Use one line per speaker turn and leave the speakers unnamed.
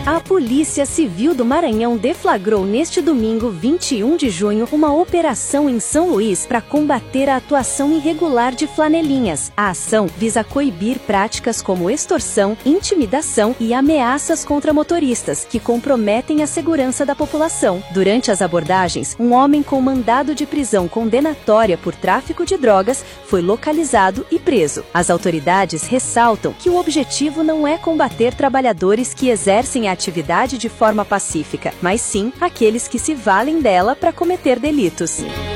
A Polícia Civil do Maranhão deflagrou neste domingo, 21 de junho, uma operação em São Luís para combater a atuação irregular de flanelinhas. A ação visa coibir práticas como extorsão, intimidação e ameaças contra motoristas, que comprometem a segurança da população. Durante as abordagens, um homem com mandado de prisão condenatória por tráfico de drogas foi localizado e preso. As autoridades ressaltam que o objetivo não é combater trabalhadores que exercem a atividade de forma pacífica, mas sim aqueles que se valem dela para cometer delitos.